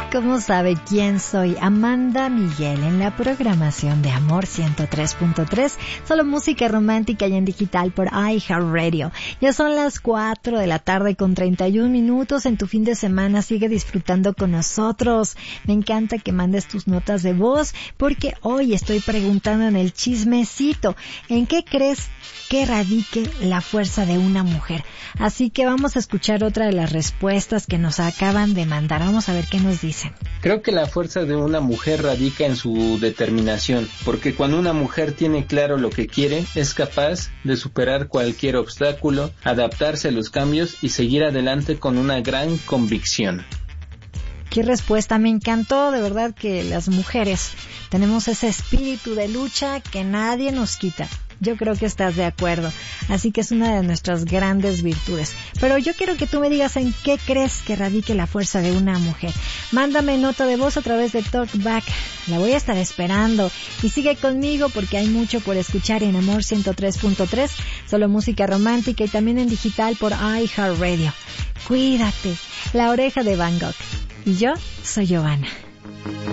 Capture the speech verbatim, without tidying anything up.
¿Cómo sabe quién soy? Amanda Miguel en la programación de Amor ciento tres punto tres, solo música romántica y en digital por iHeartRadio. Ya son las cuatro de la tarde con treinta y un minutos en tu fin de semana. Sigue disfrutando con nosotros. Me encanta que mandes tus notas de voz porque hoy estoy preguntando en el chismecito, ¿en qué crees que radique la fuerza de una mujer? Así que vamos a escuchar otra de las respuestas que nos acaban de mandar. Vamos a ver qué nos dicen. Creo que la fuerza de una mujer radica en su determinación, porque cuando una mujer tiene claro lo que quiere, es capaz de superar cualquier obstáculo, adaptarse a los cambios y seguir adelante con una gran convicción. Qué respuesta, me encantó, de verdad que las mujeres tenemos ese espíritu de lucha que nadie nos quita. Yo creo que estás de acuerdo, así que es una de nuestras grandes virtudes. Pero yo quiero que tú me digas en qué crees que radique la fuerza de una mujer. Mándame nota de voz a través de TalkBack, la voy a estar esperando. Y sigue conmigo porque hay mucho por escuchar en Amor ciento tres punto tres, solo música romántica y también en digital por iHeartRadio. Cuídate, La Oreja de Van Gogh. Y yo soy Giovanna.